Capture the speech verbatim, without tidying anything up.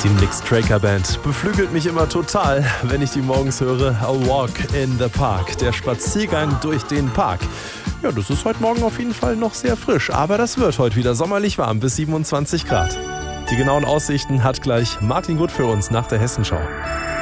Die Nick Straker Band beflügelt mich immer total, wenn ich die morgens höre. A Walk in the Park, der Spaziergang durch den Park. Ja, das ist heute Morgen auf jeden Fall noch sehr frisch, aber das wird heute wieder sommerlich warm, bis siebenundzwanzig Grad. Die genauen Aussichten hat gleich Martin Gut für uns nach der Hessenschau.